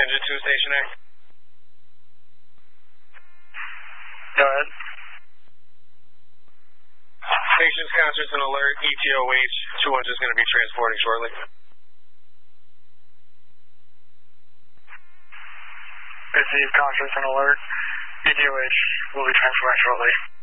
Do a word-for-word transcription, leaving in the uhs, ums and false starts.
Engine two stationary. Go ahead. Stations, concerts, and alert. E T O H. two hundred is going to be transporting shortly. Receive concerts and alert. E T O H will be transporting shortly.